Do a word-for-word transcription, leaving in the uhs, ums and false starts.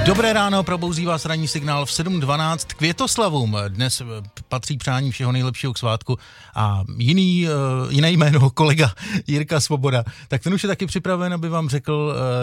Dobré ráno, probouzí vás ranní signál v sedm dvanáct Květoslavům. Dnes patří přání všeho nejlepšího k svátku a jiný, jiné jméno, kolega Jirka Svoboda. Tak ten už je taky připraven, aby vám řekl